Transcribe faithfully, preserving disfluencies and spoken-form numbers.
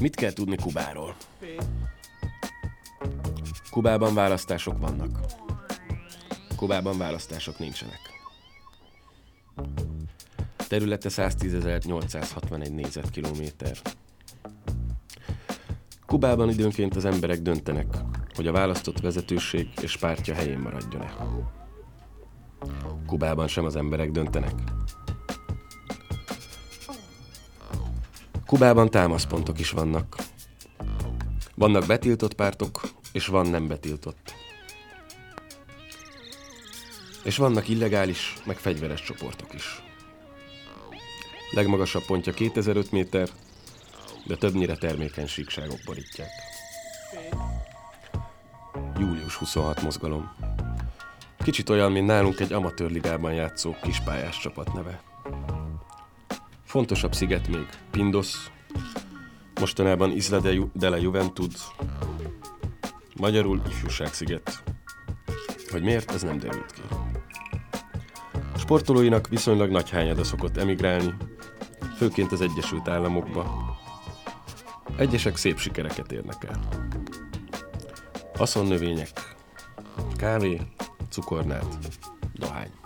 Mit kell tudni Kubáról? Kubában választások vannak. Kubában választások nincsenek. Területe száztízezer-nyolcszázhatvanegy négyzetkilométer. Kubában időnként az emberek döntenek, hogy a választott vezetőség és pártja helyén maradjon-e. Kubában sem az emberek döntenek. Kubában támaszpontok is vannak. Vannak betiltott pártok, és van nem betiltott. És vannak illegális, meg fegyveres csoportok is. Legmagasabb pontja kétezer-öt méter, de többnyire termékeny síkságok borítják. július huszonhat mozgalom. Kicsit olyan, mint nálunk egy amatőrligában játszó kispályás csapat neve. Fontosabb sziget még Pindos, mostanában Isla de, Ju- de la Juventud, magyarul Ifjúságsziget. Hogy miért, ez nem derült ki. A sportolóinak viszonylag nagy hányada szokott emigrálni, főként az Egyesült Államokba. Egyesek szép sikereket érnek el. Haszonnövények, kávé, cukornád, dohány.